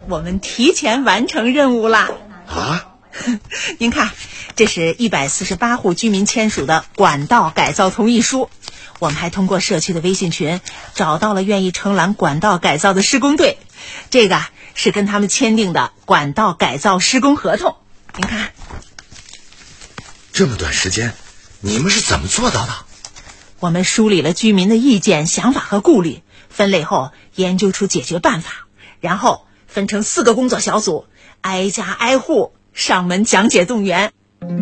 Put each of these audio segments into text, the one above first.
我们提前完成任务啦！ 啊， 您看，这是148户居民签署的管道改造同意书。我们还通过社区的微信群找到了愿意承揽管道改造的施工队，这个是跟他们签订的管道改造施工合同。您看， 这么短时间，你们是怎么做到的？ 我们梳理了居民的意见、想法和顾虑，分类后研究出解决办法，然后分成4个工作小组，挨家挨户上门讲解动员。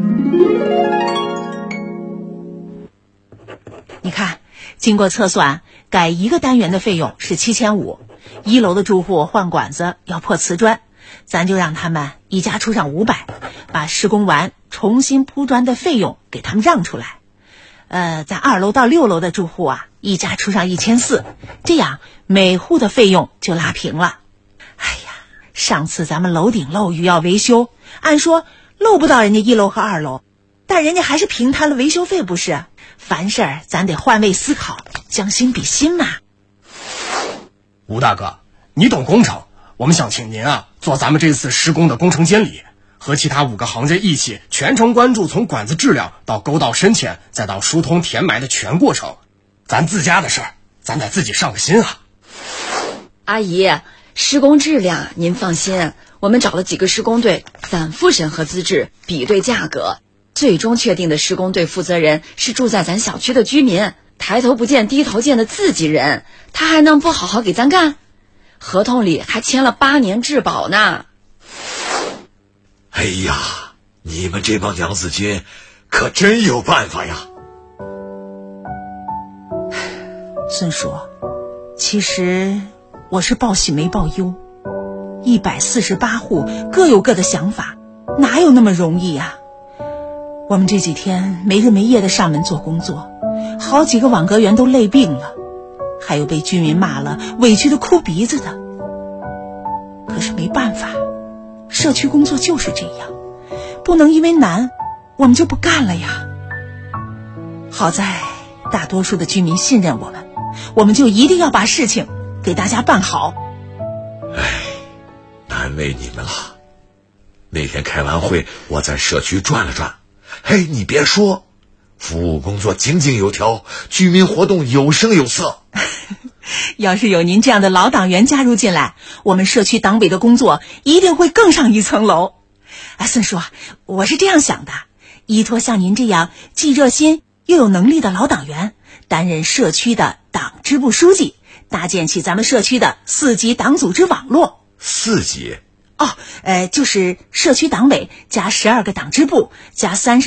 你看，经过测算，改1个单元的费用是7500，1楼的住户换管子要破瓷砖，咱就让他们一家出上500，把施工完重新铺砖的费用给他们让出来。在2楼到6楼的住户啊，一家出上1400，这样每户的费用就拉平了。哎呀，上次咱们楼顶漏雨要维修，按说漏不到人家1楼和2楼，但人家还是平摊了维修费，不是？凡事咱得换位思考，将心比心嘛。 吴大哥，你懂工程，我们想请您做咱们这次施工的工程监理，和其他5个行家一起全程关注从管子质量到沟道深浅再到疏通填埋的全过程。咱自家的事儿，咱得自己上个心啊。 阿姨，施工质量您放心，我们找了几个施工队反复审核资质，比对价格，最终确定的施工队负责人是住在咱小区的居民，抬头不见低头见的自己人，他还能不好好给咱干？合同里还签了8年质保呢。 哎呀，你们这帮娘子军可真有办法呀！ 孙叔，其实我是报喜没报忧，148户各有各的想法，哪有那么容易呀？我们这几天没日没夜的上门做工作，好几个网格员都累病了，还有被居民骂了委屈的哭鼻子的。可是没办法，社区工作就是这样，不能因为难我们就不干了呀。好在大多数的居民信任我们，我们就一定要把事情给大家办好。 难为你们了。那天开完会，我在社区转了转，嘿，你别说，服务工作井井有条，居民活动有声有色。 要是有您这样的老党员加入进来，我们社区党委的工作一定会更上一层楼。孙叔，我是这样想的，依托像您这样既热心又有能力的老党员，担任社区的党支部书记，搭建起咱们社区的4级党组织网络。 4级？ 就是社区党委加12个党支部加30